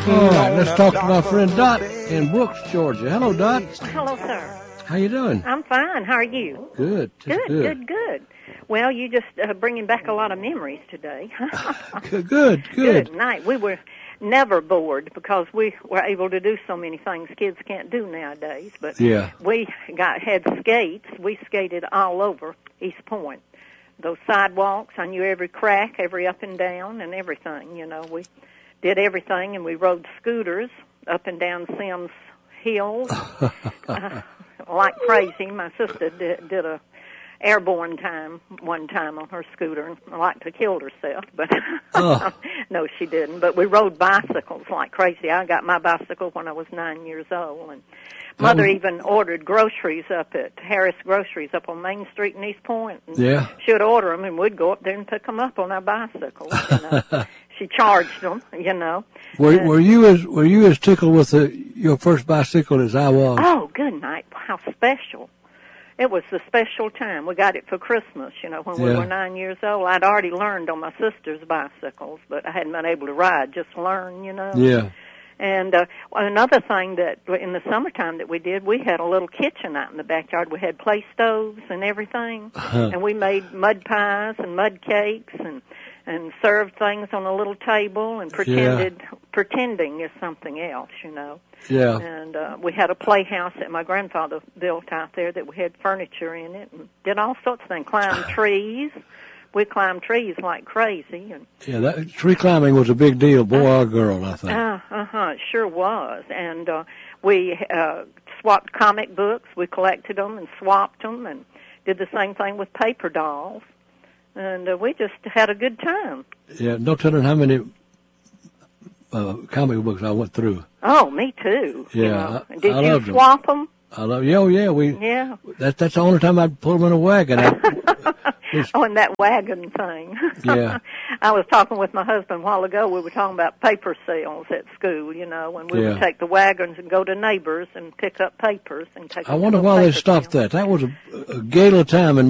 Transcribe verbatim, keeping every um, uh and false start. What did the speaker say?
All right, let's talk to my friend Dot in Brooks, Georgia. Hello, Dot. Hello, sir. How you doing? I'm fine. How are you? Good. Good, good, good, good. Well, you just uh, bringing back a lot of memories today. good, good, good. Good night. We were never bored because we were able to do so many things kids can't do nowadays. But yeah. we got had skates. We skated all over East Point. Those sidewalks, I knew every crack, every up and down, and everything. You know, we did everything, and we rode scooters up and down Sims Hills uh, like crazy. My sister did, did a airborne time one time on her scooter and like to killed herself, but oh. no, she didn't. But we rode bicycles like crazy. I got my bicycle when I was nine years old, and Mother was... even ordered groceries up at Harris Groceries up on Main Street in East Point. And yeah, she'd order them, and we'd go up there and pick them up on our bicycles. You know? She charged them, you know. Were, and, were you as were you as tickled with the, your first bicycle as I was? Oh, good night! How special! It was a special time. We got it for Christmas, you know, when yeah. we were nine years old. I'd already learned on my sister's bicycles, but I hadn't been able to ride, just learn, you know. Yeah. And uh, another thing that in the summertime that we did, we had a little kitchen out in the backyard. We had play stoves and everything, uh-huh. and we made mud pies and mud cakes and and served things on a little table and pretended yeah. pretending is something else, you know. Yeah. And uh, we had a playhouse that my grandfather built out there that we had furniture in it and did all sorts of things. Climbed trees. We climbed trees like crazy. And yeah, that tree climbing was a big deal, boy uh, or girl, I think. Uh, uh-huh, it sure was. And uh, we uh, swapped comic books. We collected them and swapped them and did the same thing with paper dolls. And uh, we just had a good time. Yeah, no telling how many uh, comic books I went through. Oh, me too. Yeah, you know. I, Did I you loved swap them? I love. Yeah, oh, yeah, we. Yeah. That, that's the only time I'd pull them in a wagon. I, oh, and that wagon thing. Yeah. I was talking with my husband a while ago. We were talking about paper sales at school, you know, and we yeah. would take the wagons and go to neighbors and pick up papers and take. I wonder why they stopped sale. that. That was a, a gala time in